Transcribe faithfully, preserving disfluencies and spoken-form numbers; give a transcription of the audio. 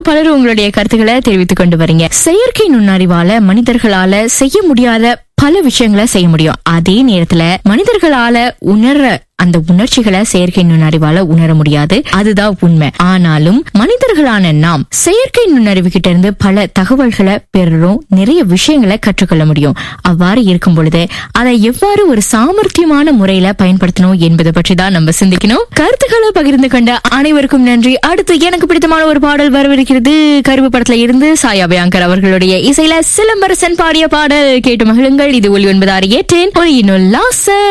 பலரும் உங்களுடைய கருத்துக்களை தெரிவித்துக் கொண்டு வரீங்க. செயற்கை நுண்ணறிவால மனிதர்களால செய்ய முடியாத பல விஷயங்களை செய்ய முடியும். அதே நேரத்துல மனிதர்களால உணர்ற அந்த உணர்ச்சிகளை செயற்கை நுண்ணறிவால உணர முடியாது. அதுதான் உண்மை. ஆனாலும் மனிதர்களான நாம் செயற்கை நுண்ணறிவு கிட்ட இருந்து பல தகவல்களை பெறுறோம், நிறைய விஷயங்களை கற்றுக்கொள்ள முடியும். அவ்வாறு இருக்கும் பொழுது அதை எவ்வாறு ஒரு சாமர்த்தியமான முறையில பயன்படுத்தணும் என்பதை பற்றி தான் நம்ம சிந்திக்கணும். கருத்துக்களை பகிர்ந்து கொண்ட அனைவருக்கும் நன்றி. அடுத்து எனக்கு பிடித்தமான ஒரு பாடல் வரவிருக்கிறது. கருப்பு படத்துல இருந்து சாயா அபியங்கர் அவர்களுடைய இசையில சிலம்பரசன் பாடிய பாடல் கேட்டு மகிழுங்கள். இது ஒலி ஒன்பது ஆறு எட்டு ஒலியினுள் லாச